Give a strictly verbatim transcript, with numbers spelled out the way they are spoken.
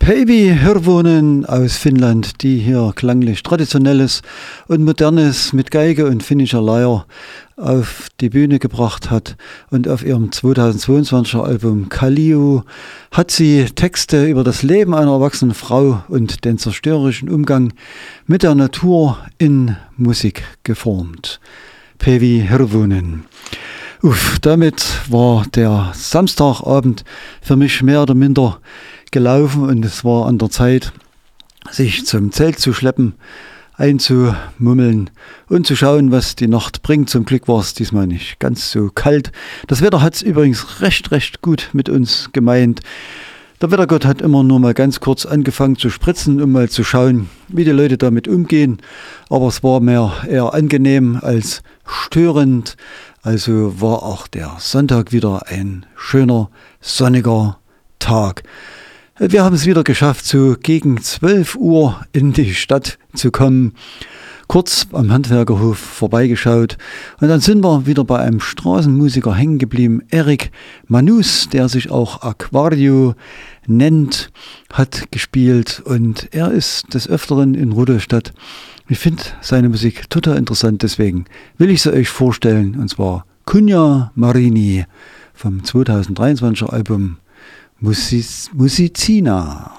Päivi Hirvonen aus Finnland, die hier klanglich Traditionelles und Modernes mit Geige und finnischer Leier auf die Bühne gebracht hat. Und auf ihrem zweitausendzweiundzwanziger Album Kallio hat sie Texte über das Leben einer erwachsenen Frau und den zerstörerischen Umgang mit der Natur in Musik geformt. Päivi Hirvonen. Uff, damit war der Samstagabend für mich mehr oder minder gelaufen und es war an der Zeit, sich zum Zelt zu schleppen, einzumummeln und zu schauen, was die Nacht bringt. Zum Glück war es diesmal nicht ganz so kalt. Das Wetter hat es übrigens recht, recht gut mit uns gemeint. Der Wettergott hat immer nur mal ganz kurz angefangen zu spritzen, um mal zu schauen, wie die Leute damit umgehen. Aber es war mehr eher angenehm als störend. Also war auch der Sonntag wieder ein schöner, sonniger Tag. Wir haben es wieder geschafft, so gegen zwölf Uhr in die Stadt zu kommen, kurz am Handwerkerhof vorbeigeschaut und dann sind wir wieder bei einem Straßenmusiker hängen geblieben. Erik Manus, der sich auch Aquario nennt, hat gespielt und er ist des Öfteren in Rudolstadt. Ich finde seine Musik total interessant, deswegen will ich sie euch vorstellen, und zwar Cunha Marini vom zweitausenddreiundzwanziger Album Music- Musicina.